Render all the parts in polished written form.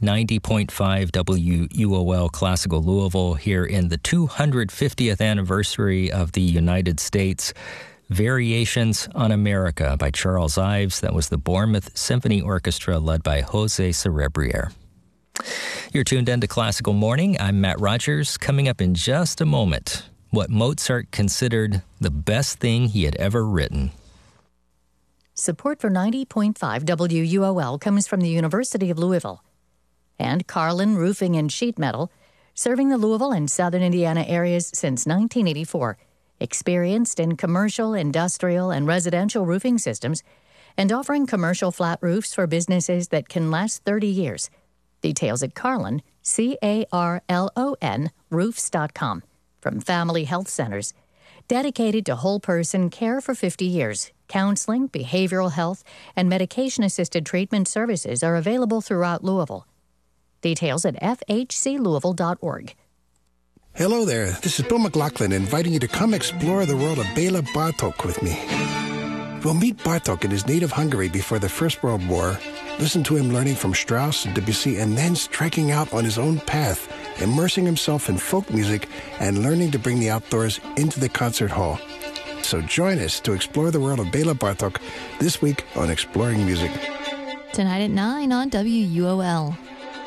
90.5 WUOL Classical Louisville here in the 250th anniversary of the United States. Variations on America by Charles Ives. That was the Bournemouth Symphony Orchestra led by Jose Cerebriere. You're tuned in to Classical Morning. I'm Matt Rogers. Coming up in just a moment, what Mozart considered the best thing he had ever written. Support for 90.5 WUOL comes from the University of Louisville and Carlin Roofing and Sheet Metal, serving the Louisville and southern Indiana areas since 1984. Experienced in commercial, industrial, and residential roofing systems, and offering commercial flat roofs for businesses that can last 30 years. Details at Carlin, CARLON, roofs.com. From Family Health Centers, dedicated to whole-person care for 50 years. Counseling, behavioral health, and medication-assisted treatment services are available throughout Louisville. Details at fhclouisville.org. Hello there, this is Bill McLaughlin inviting you to come explore the world of Bela Bartok with me. We'll meet Bartok in his native Hungary before the First World War, listen to him learning from Strauss and Debussy, and then striking out on his own path, immersing himself in folk music and learning to bring the outdoors into the concert hall. So join us to explore the world of Bela Bartok this week on Exploring Music. Tonight at 9 on WUOL.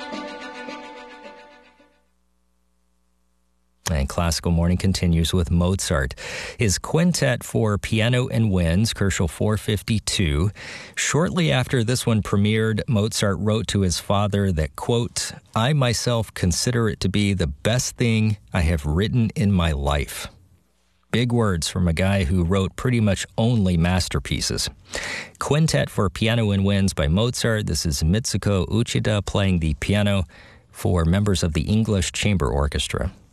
And Classical Morning continues with Mozart. His Quintet for Piano and Winds, Kochel 452. Shortly after this one premiered, Mozart wrote to his father that, quote, "I myself consider it to be the best thing I have written in my life." Big words from a guy who wrote pretty much only masterpieces. Quintet for Piano and Winds by Mozart. This is Mitsuko Uchida playing the piano for members of the English Chamber Orchestra.